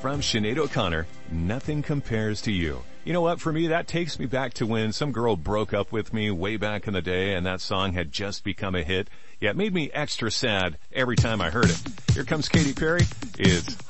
from Sinead O'Connor, Nothing Compares to You. You know what, for me, that takes me back to when some girl broke up with me way back in the day and that song had just become a hit. Yeah, it made me extra sad every time I heard it. Here comes Katy Perry. It's